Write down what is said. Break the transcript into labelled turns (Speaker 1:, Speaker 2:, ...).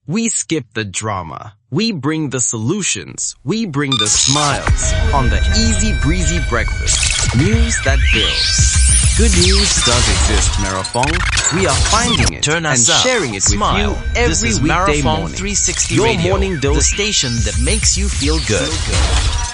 Speaker 1: We skip the drama. We bring the solutions. We bring the smiles on the easy breezy breakfast. News that builds. Good news does exist, Marafong. We are finding it and sharing it with you every weekday morning.
Speaker 2: 360
Speaker 1: Your
Speaker 2: Radio,
Speaker 1: morning dose,
Speaker 2: the station that makes you feel good.